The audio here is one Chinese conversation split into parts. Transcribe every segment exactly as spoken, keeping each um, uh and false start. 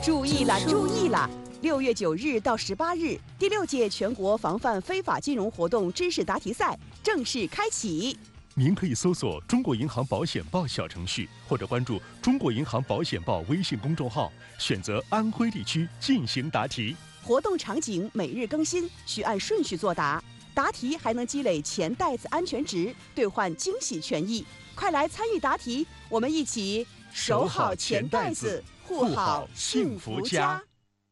注意了，注意了！六月九日到十八日，第六届全国防范非法金融活动知识答题赛正式开启。 您可以搜索“中国银行保险报”小程序，或者关注“中国银行保险报”微信公众号，选择安徽地区进行答题。 活动场景每日更新，需按顺序作答。答题还能积累钱袋子安全值，兑换惊喜权益。快来参与答题，我们一起守好钱袋子，护好幸福家。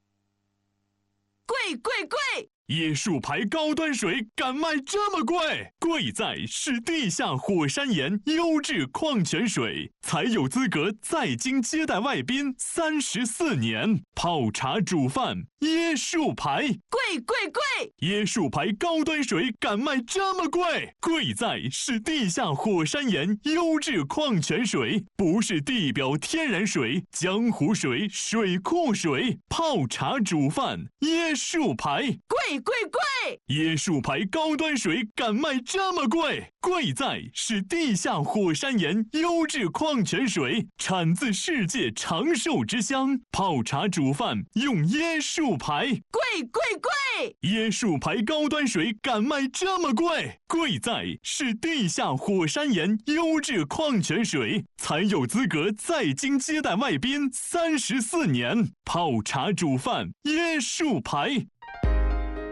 贵贵贵！椰树牌高端水敢卖这么贵？贵在是地下火山岩优质矿泉水，才有资格在京接待外宾三十四年。泡茶煮饭，椰树牌， 贵贵贵！ 椰树牌高端水敢卖这么贵？贵在是地下火山岩优质矿泉水，不是地表天然水、江湖水、水库水。泡茶煮饭，椰树牌， 贵贵贵！ 椰树牌高端水敢卖这么贵？贵在是地下火山岩优质矿泉水，产自世界长寿之乡。泡茶煮饭用椰树牌， 贵贵贵！ 椰树牌高端水敢卖这么贵？贵在是地下火山岩优质矿泉水，才有资格在京接待外宾三十四年。泡茶煮饭，椰树牌。